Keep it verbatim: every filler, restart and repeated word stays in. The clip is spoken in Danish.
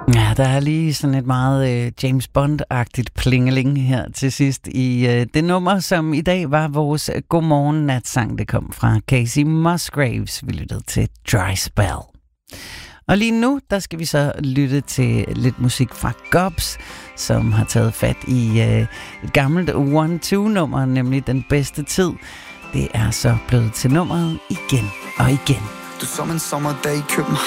Ja, der er lige sådan et meget øh, James Bond-agtigt plingeling her til sidst i øh, det nummer, som i dag var vores Godmorgen Natsang. Det kom fra Casey Musgraves. Vi lyttede til Dry Spell. Og lige nu, der skal vi så lytte til lidt musik fra Gobs, som har taget fat i øh, et gammelt one two nummer, nemlig Den Bedste Tid. Det er så blevet til nummeret igen og igen. Du som en sommerdag i København.